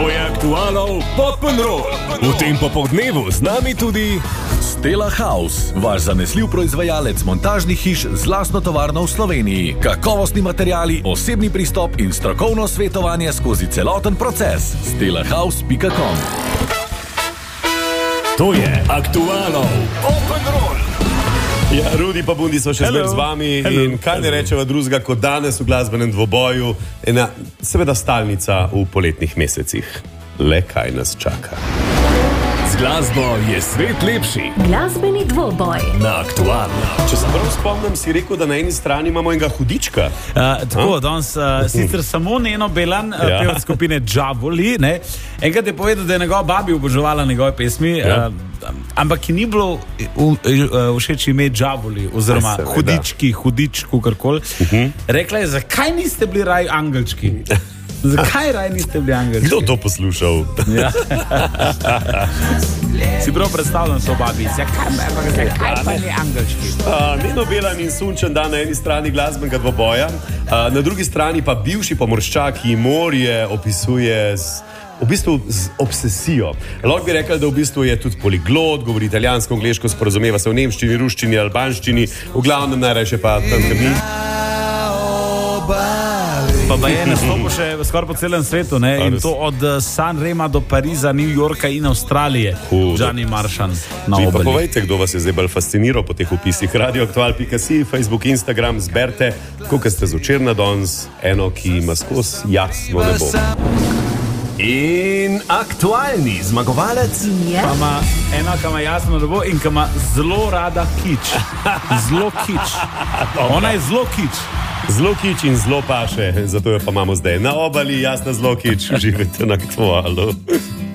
To je Aktualov Pop'n'Roll. V tem popoldnevu z nami tudi Stella House, vaš zanesljiv proizvajalec montažnih hiš z lastno tovarno v Sloveniji. Kakovostni materiali, osebni pristop in strokovno svetovanje skozi celoten proces. stellahouse.com. To je Aktualov Pop'n'Roll. Ja, Rudi pa Bundi so še zmer z vami. Hello. In kaj ne rečeva drugega kot danes v glasbenem dvoboju, ena seveda stalnica v poletnih mesecih. Le kaj nas čaka. Z glasbo je svet lepši. Glasbeni dvoboj. Na Aktualno. Če se prav spomnim, si rekel, da na eni strani imamo enega hudička. Tako, danes sicer samo Neno Belan, pevec skupine Džavoli, ne. Enkrat je povedal, da je njegova babi oboževala njegove pesmi, ampak ki ni bilo všeč ime Džavoli, oziroma hudički, hudič, kakorkoli. Rekla je, zakaj niste bili raj angelčki? Zakaj raj niste bili angelčki? Kdo to poslušal? Ja. Si prav predstavljam so babi, zakaj pa ni angelčki? Neno Belan in sunčen dan na eni strani glasbenega dvoboja, na drugi strani pa bivši pomorščak, ki morje opisuje z obsesijo. Lahko bi rekel, da v bistvu je tudi poliglot, govori italijansko, angleško, sporozumeva se v nemščini, ruščini, albanščini, v glavnem najrajše pa tam, kjer ni. Pa je nastopil še skoraj po celem svetu, ne? In to od San Rema do Pariza, New Yorka in Avstralije. Gianni Maršan na Pa obali. povejte, kdo vas je zdaj bolj fasciniral po teh opisih. radioaktual.si, Facebook, Instagram, zberte, koliko ste zvečer na danes, eno, ki ima skozi jasno nebo. In aktualni zmagovalec Pa ima ena, ki ima jasno nebo in ki ima zelo rada kič. Zelo kič. Ona je zelo kič. Zelo kič in zelo paše, zato jo pa imamo zdaj na obali, jasna zelo kič, živite na Aktualu.